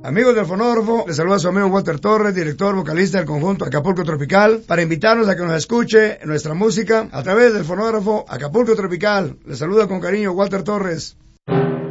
Amigos del fonógrafo, les saluda su amigo Walter Torres, director vocalista del conjunto Acapulco Tropical, para invitarnos a que nos escuche nuestra música a través del fonógrafo Acapulco Tropical. Les saluda con cariño Walter Torres.